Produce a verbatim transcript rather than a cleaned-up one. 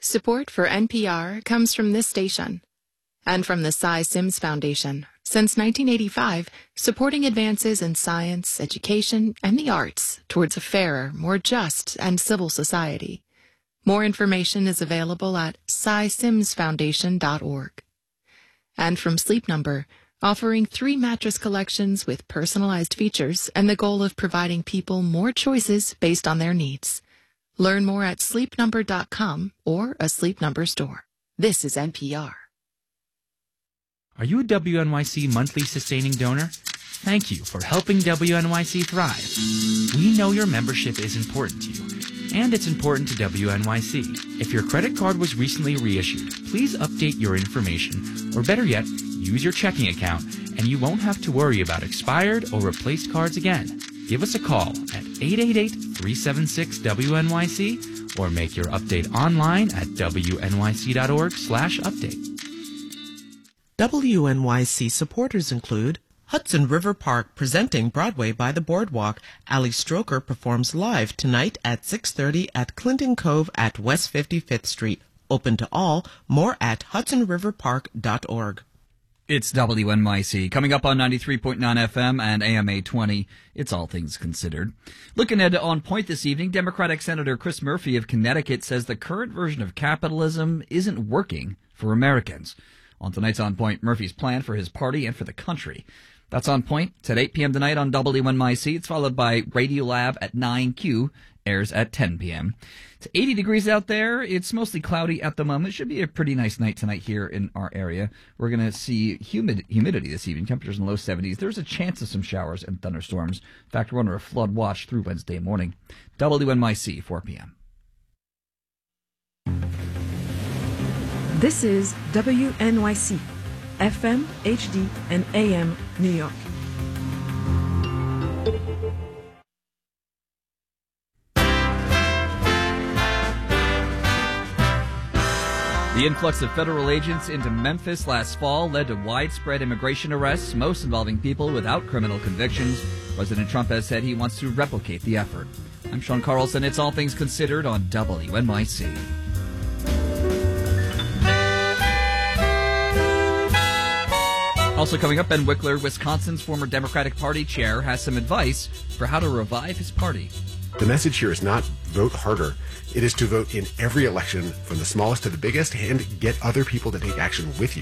Support for N P R comes from this station and from the Cy Sims Foundation. Since nineteen eighty-five, supporting advances in science, education, and the arts towards a fairer, more just, and civil society. More information is available at cy sims foundation dot org. And from Sleep Number, offering three mattress collections with personalized features and the goal of providing people more choices based on their needs. Learn more at sleep number dot com or a Sleep Number store. This is N P R. Are you a W N Y C monthly sustaining donor? Thank you for helping W N Y C thrive. We know your membership is important to you, and it's important to W N Y C. If your credit card was recently reissued, please update your information, or better yet, use your checking account, and you won't have to worry about expired or replaced cards again. Give us a call at eight eight eight, three seven six, W N Y C or make your update online at W N Y C dot org slash update. W N Y C supporters include Hudson River Park presenting Broadway by the Boardwalk. Ali Stroker performs live tonight at six thirty at Clinton Cove at West fifty-fifth Street. Open to all. More at hudson river park dot org. It's W N Y C. Coming up on ninety-three point nine F M and A M eight twenty, it's All Things Considered. Looking at On Point this evening, Democratic Senator Chris Murphy of Connecticut says the current version of capitalism isn't working for Americans. On tonight's On Point, Murphy's plan for his party and for the country. That's On Point. It's at eight p.m. tonight on W N Y C. It's followed by Radiolab at nine Q. Airs at ten p.m. It's eighty degrees out there. It's mostly cloudy at the moment. Should be a pretty nice night tonight here in our area. We're going to see humid humidity this evening. Temperatures in the low seventies. There's a chance of some showers and thunderstorms. In fact, we're under a flood watch through Wednesday morning. W N Y C, four p.m. This is W N Y C, F M, H D, and A M, New York. The influx of federal agents into Memphis last fall led to widespread immigration arrests, most involving people without criminal convictions. President Trump has said he wants to replicate the effort. I'm Sean Carlson. It's All Things Considered on W N Y C. Also coming up, Ben Wickler, Wisconsin's former Democratic Party chair, has some advice for how to revive his party. The message here is not vote harder. It is to vote in every election, from the smallest to the biggest, and get other people to take action with you.